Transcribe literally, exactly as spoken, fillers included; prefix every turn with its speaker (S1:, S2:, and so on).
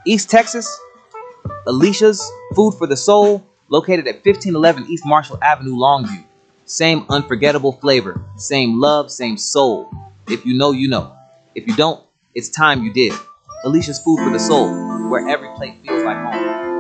S1: East Texas, Alicia's Food for the Soul, located at fifteen eleven East Marshall Avenue, Longview. Same unforgettable flavor, same love, same soul. If you know, you know. If you don't, it's time you did. Alicia's Food for the Soul, where every plate feels like home.